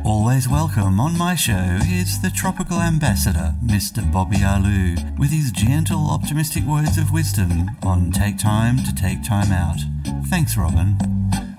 Always welcome on my show is the tropical ambassador, Mr. Bobby Alou, with his gentle, optimistic words of wisdom on Take Time to Take Time Out. Thanks, Robin.